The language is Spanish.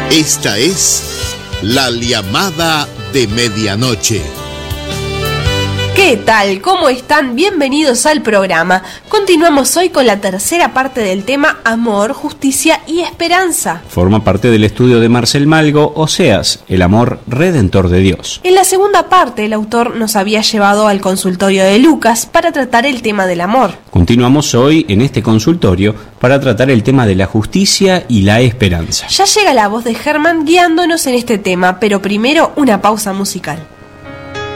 Esta es La Llamada de Medianoche. ¿Qué tal? ¿Cómo están? Bienvenidos al programa. Continuamos hoy con la tercera parte del tema Amor, Justicia y Esperanza. Forma parte del estudio de Marcel Malgo, Oseas, el amor redentor de Dios. En la segunda parte, el autor nos había llevado al consultorio de Lucas para tratar el tema del amor. Continuamos hoy en este consultorio para tratar el tema de la justicia y la esperanza. Ya llega la voz de Germán guiándonos en este tema, pero primero una pausa musical.